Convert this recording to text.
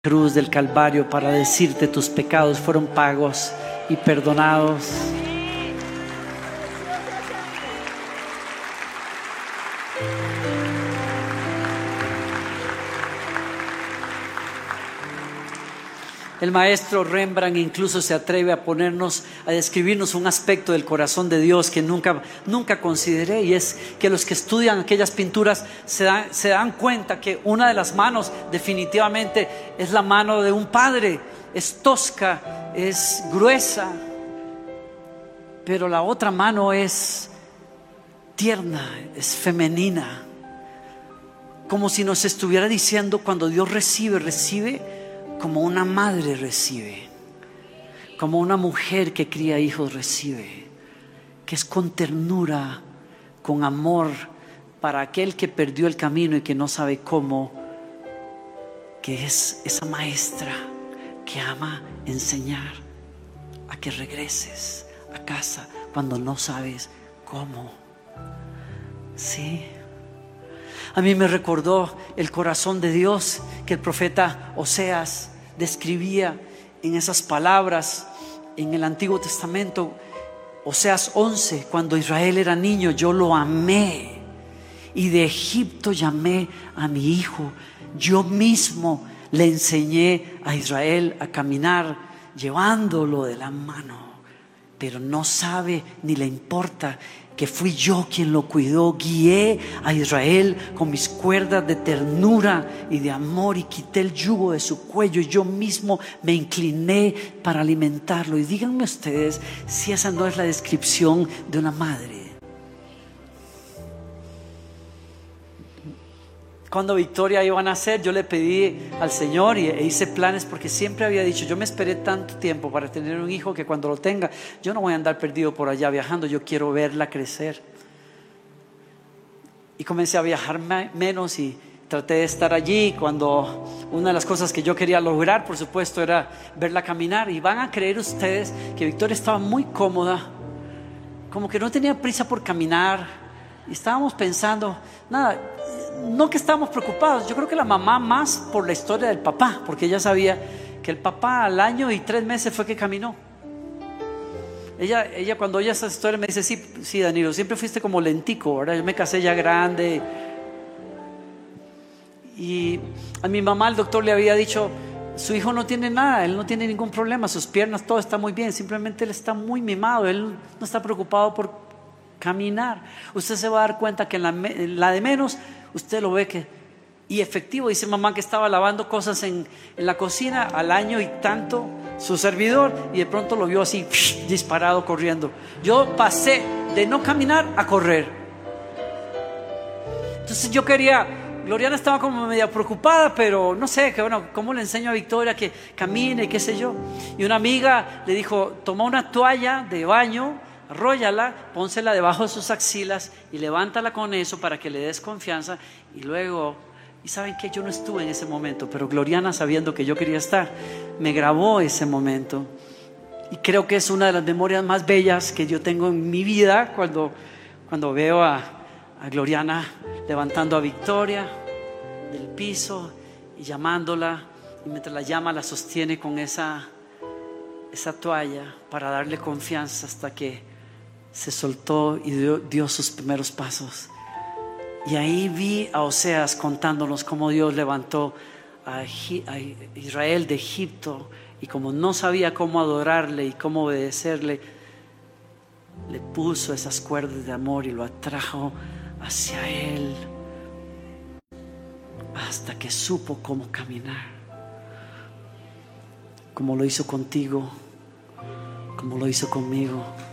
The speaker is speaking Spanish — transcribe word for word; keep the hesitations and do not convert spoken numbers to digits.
cruz del Calvario para decirte tus pecados fueron pagos y perdonados. El maestro Rembrandt incluso se atreve a ponernos, a describirnos un aspecto del corazón de Dios que nunca, nunca consideré, y es que los que estudian aquellas pinturas se dan, se dan cuenta que una de las manos definitivamente es la mano de un padre. Es tosca, es gruesa, pero la otra mano es tierna, es femenina, como si nos estuviera diciendo: cuando Dios recibe, recibe como una madre recibe, como una mujer que cría hijos recibe, que es con ternura, con amor para aquel que perdió el camino y que no sabe cómo, que es esa maestra que ama enseñar a que regreses a casa cuando no sabes cómo. Sí. A mí me recordó el corazón de Dios que el profeta Oseas describía en esas palabras en el Antiguo Testamento. Oseas once: cuando Israel era niño, yo lo amé, y de Egipto llamé a mi hijo. Yo mismo le enseñé a Israel a caminar, llevándolo de la mano, pero no sabe ni le importa que fui yo quien lo cuidó. Guié a Israel con mis cuerdas de ternura y de amor, y quité el yugo de su cuello, y yo mismo me incliné para alimentarlo. Y díganme ustedes si esa no es la descripción de una madre. Cuando Victoria iba a nacer, yo le pedí al Señor y e hice planes, porque siempre había dicho: yo me esperé tanto tiempo para tener un hijo que cuando lo tenga, yo no voy a andar perdido por allá viajando, yo quiero verla crecer. Y comencé a viajar menos y traté de estar allí cuando una de las cosas que yo quería lograr, por supuesto, era verla caminar. Y van a creer ustedes que Victoria estaba muy cómoda, como que no tenía prisa por caminar, y estábamos pensando, nada, no que estábamos preocupados. Yo creo que la mamá más por la historia del papá, porque ella sabía que el papá al año y tres meses fue que caminó. Ella, ella cuando oye esa historia me dice: sí, sí, Danilo, siempre fuiste como lentico, ¿verdad? Yo me casé ya grande. Y a mi mamá el doctor le había dicho: su hijo no tiene nada, él no tiene ningún problema, sus piernas, todo está muy bien, simplemente él está muy mimado, él no está preocupado por caminar. Usted se va a dar cuenta que en la, en la de menos usted lo ve que, y efectivo. Dice mamá que estaba lavando cosas en, en la cocina al año y tanto, su servidor, y de pronto lo vio así, psh, disparado, corriendo. Yo pasé de no caminar a correr. Entonces yo quería, Gloriana estaba como media preocupada, pero no sé, que bueno, ¿cómo le enseño a Victoria que camine y qué sé yo? Y una amiga le dijo: toma una toalla de baño, arróllala, pónsela debajo de sus axilas y levántala con eso para que le des confianza. Y luego, y saben que yo no estuve en ese momento, pero Gloriana, sabiendo que yo quería estar, me grabó ese momento. Y creo que es una de las memorias más bellas que yo tengo en mi vida, cuando, cuando veo a, a Gloriana levantando a Victoria del piso y llamándola, y mientras la llama la sostiene con esa, esa toalla para darle confianza, hasta que se soltó y dio, dio sus primeros pasos. Y ahí vi a Oseas contándonos cómo Dios levantó a, a Israel de Egipto, y como no sabía cómo adorarle y cómo obedecerle, le puso esas cuerdas de amor y lo atrajo hacia él hasta que supo cómo caminar, como lo hizo contigo, como lo hizo conmigo.